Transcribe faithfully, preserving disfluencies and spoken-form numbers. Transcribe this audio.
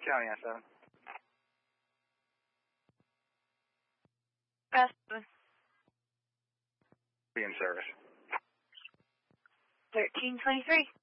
County I seven. S. Be in service. thirteen twenty-three.